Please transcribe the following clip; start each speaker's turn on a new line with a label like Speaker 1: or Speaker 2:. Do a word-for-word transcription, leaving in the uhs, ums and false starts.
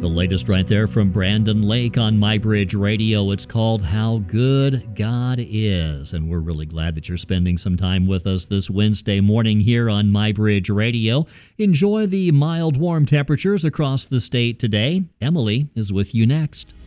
Speaker 1: The latest right there from Brandon Lake on MyBridge Radio. It's called How Good God Is. And we're really glad that you're spending some time with us this Wednesday morning here on MyBridge Radio. Enjoy the mild, warm temperatures across the state today. Emily is with you next.